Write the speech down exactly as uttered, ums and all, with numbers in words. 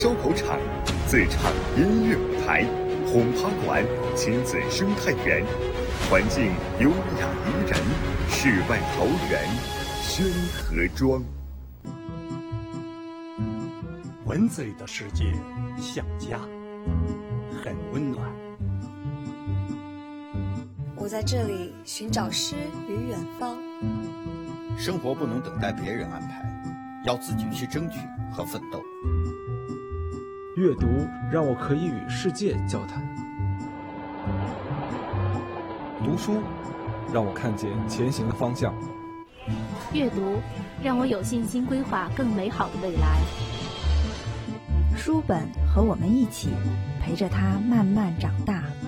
烧烤场、自唱音乐舞台、轰趴馆、亲子生态园，环境优雅宜人，世外桃源，宣和庄。 蚊子里的世界像家，很温暖。 我在这里寻找诗与远方。 生活不能等待别人安排，要自己去争取和奋斗。 阅读让我可以与世界交谈， 读书让我看见前行的方向， 阅读让我有信心规划更美好的未来。 书本和我们一起陪着他慢慢长大。